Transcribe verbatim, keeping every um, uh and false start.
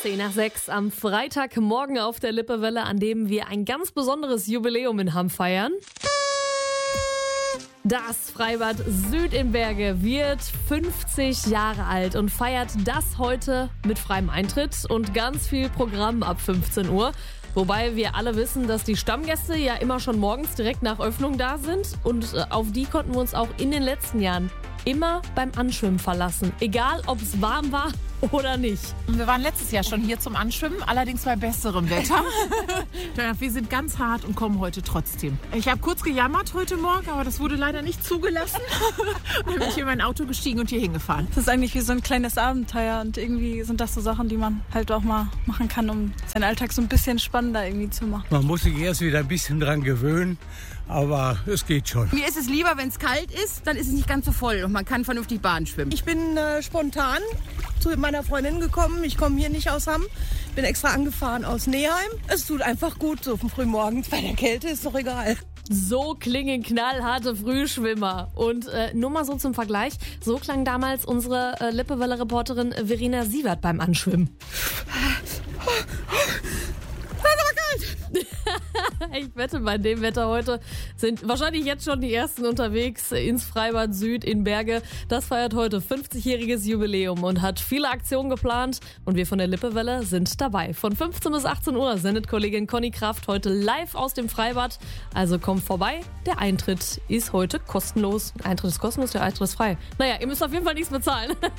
zehn nach sechs am Freitagmorgen auf der Lippewelle, an dem wir ein ganz besonderes Jubiläum in Hamm feiern. Das Freibad Süd in Berge wird fünfzig Jahre alt und feiert das heute mit freiem Eintritt und ganz viel Programm ab fünfzehn Uhr. Wobei wir alle wissen, dass die Stammgäste ja immer schon morgens direkt nach Öffnung da sind. Und auf die konnten wir uns auch in den letzten Jahren immer beim Anschwimmen verlassen. Egal, ob es warm war oder nicht. Wir waren letztes Jahr schon hier zum Anschwimmen, allerdings bei besserem Wetter. Wir sind ganz hart und kommen heute trotzdem. Ich habe kurz gejammert heute Morgen, aber das wurde leider nicht zugelassen. Dann bin ich in mein Auto gestiegen und hier hingefahren. Das ist eigentlich wie so ein kleines Abenteuer und irgendwie sind das so Sachen, die man halt auch mal machen kann, um seinen Alltag so ein bisschen spannender irgendwie zu machen. Man muss sich erst wieder ein bisschen dran gewöhnen, aber es geht schon. Mir ist es lieber, wenn es kalt ist, dann ist es nicht ganz so voll und man kann vernünftig Bahn schwimmen. Ich bin äh, spontan zu meiner Freundin gekommen. Ich komme hier nicht aus Hamm. Bin extra angefahren aus Neheim. Es tut einfach gut, so früh morgens bei der Kälte, ist doch egal. So klingen knallharte Frühschwimmer. Und äh, nur mal so zum Vergleich, so klang damals unsere äh, Lippewelle-Reporterin Verena Sievert beim Anschwimmen. Ich wette, bei dem Wetter heute sind wahrscheinlich jetzt schon die ersten unterwegs ins Freibad Süd in Berge. Das feiert heute fünfzigjähriges Jubiläum und hat viele Aktionen geplant. Und wir von der Lippewelle sind dabei. Von fünfzehn bis achtzehn Uhr sendet Kollegin Conny Kraft heute live aus dem Freibad. Also kommt vorbei. Der Eintritt ist heute kostenlos. Der Eintritt ist kostenlos, der Eintritt ist frei. Naja, ihr müsst auf jeden Fall nichts bezahlen.